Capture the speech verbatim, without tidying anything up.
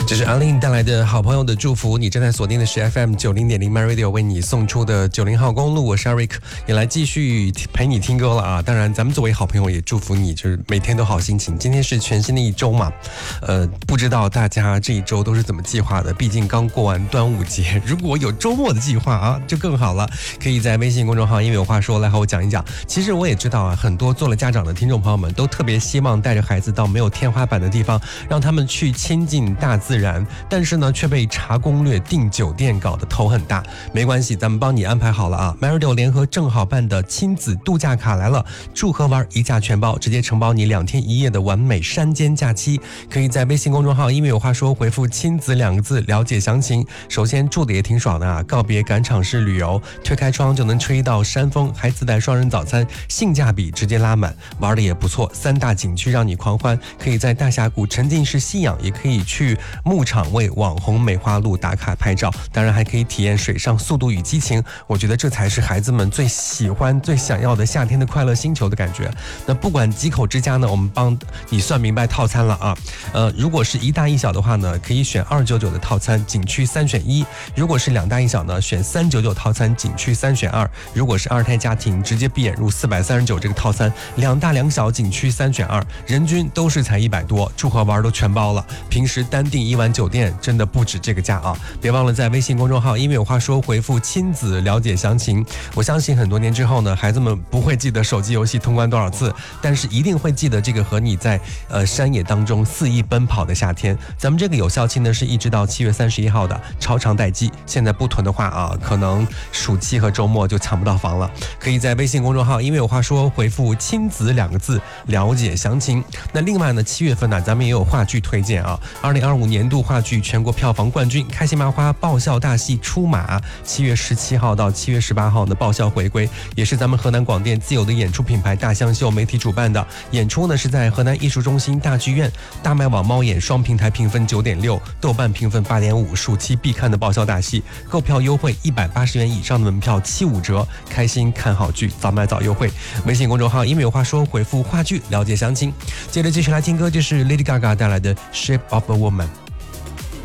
这是阿令带来的好朋友的祝福，你正在锁定的是 F M 九零点零 My Radio 为你送出的九零号公路，我是 Eric， 也来继续陪你听歌了啊！当然，咱们作为好朋友也祝福你，就是每天都好心情。今天是全新的一周嘛，呃，不知道大家这一周都是怎么计划的？毕竟刚过完端午节，如果有周末的计划啊，就更好了。可以在微信公众号因为有话说来和我讲一讲。其实我也知道啊，很多做了家长的听众朋友们都特别希望带着孩子到没有天花板的地方，让他们去亲近大自然，但是呢却被查攻略订酒店搞得头很大。没关系，咱们帮你安排好了啊。 MyRadio 联合正好办的亲子度假卡来了，住和玩一价全包，直接承包你两天一夜的完美山间假期。可以在微信公众号因为有话说回复亲子两个字了解详情。首先住的也挺爽的啊，告别赶场式旅游，推开窗就能吹到山风，还自带双人早餐，性价比直接拉满，玩的也不错。三大景区让你狂欢，可以在大峡谷沉浸式吸氧，也可以去牧场为网红梅花鹿打卡拍照，当然还可以体验水上速度与激情。我觉得这才是孩子们最喜欢最想要的夏天的快乐星球的感觉。那不管几口之家呢，我们帮你算明白套餐了啊。呃，如果是一大一小的话呢，可以选二九九的套餐，景区三选一；如果是两大一小呢，选三九九套餐，景区三选二；如果是二胎家庭，直接闭眼入四百三十九这个套餐，两大两小，景区三选二，人均都是才一百多，住和玩都全包了。平时单订一晚酒店真的不止这个价啊！别忘了在微信公众号因为有话说回复亲子了解详情。我相信很多年之后呢，孩子们不会记得手机游戏通关多少次，但是一定会记得这个和你在呃山野当中肆意奔跑的夏天。咱们这个有效期呢是一直到七月三十一号的，超长待机。现在不囤的话啊，可能暑期和周末就抢不到房了。可以在微信公众号因为有话说回复亲子两个字了解详情。那另外呢，七月份呢，咱们也有话剧推荐啊。二零二五年度话剧全国票房冠军开心麻花爆笑大戏出马，七月十七号到七月十八号呢爆笑回归，也是咱们河南广电自有的演出品牌大象秀媒体主办的演出呢，是在河南艺术中心大剧院，大麦网猫眼双平台评分九点六，豆瓣评分八点五，暑期必看的爆笑大戏，购票优惠一百八十元以上的门票七五折，开心看好剧，早买早优惠。微信公众号因为有话说回复话剧了解详情。接着继续来听歌，这是 Lady Gaga 带来的 Shape of a Woman。